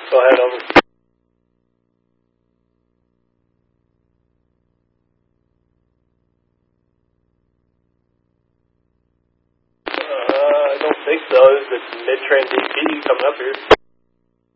Go ahead, over. I don't think so. It's mid-trans EP coming up here.